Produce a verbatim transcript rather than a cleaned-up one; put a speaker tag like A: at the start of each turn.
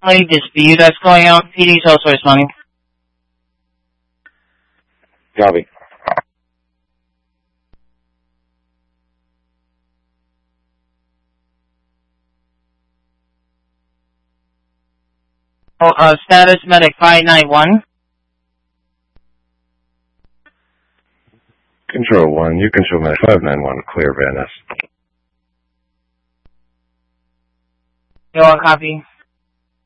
A: Only dispute that's going out. P D's also responding.
B: Copy.
A: Oh, uh, status medic five nine one.
B: Control one, you control medic five nine one, clear Van Ness.
A: You all copy?